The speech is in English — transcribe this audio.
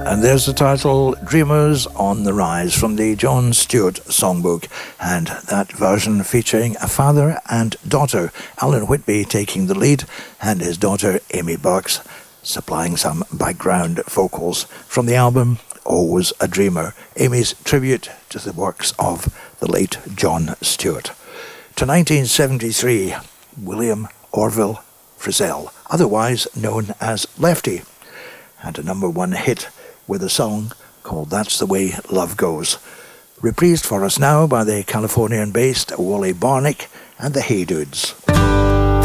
And there's the title, Dreamers on the Rise, from the John Stewart songbook, and that version featuring a father and daughter, Alan Whitby taking the lead, and his daughter Amy Burks supplying some background vocals from the album Always a Dreamer, Amy's tribute to the works of the late John Stewart. To 1973, William Orville Frisell, otherwise known as Lefty, had a #1 hit with a song called That's the Way Love Goes, reprised for us now by the Californian-based Wally Barnick and the Hey Dudes.